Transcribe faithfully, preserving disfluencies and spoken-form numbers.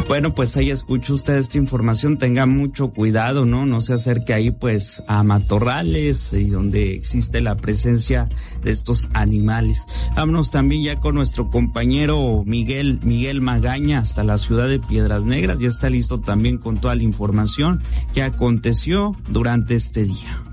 Bueno, pues ahí escucha usted esta información, tenga mucho cuidado, ¿no? No se acerque ahí pues a matorrales y donde existe la presencia de estos animales. Vámonos también ya con nuestro compañero Miguel, Miguel Magaña hasta la ciudad de Piedras Negras, ya está listo también con toda la información que aconteció durante este día.